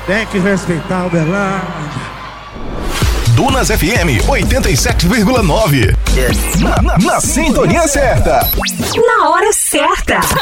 Tem que respeitar o Uberlândia. Dunas FM 87,9. Na sintonia certa. Na hora certa.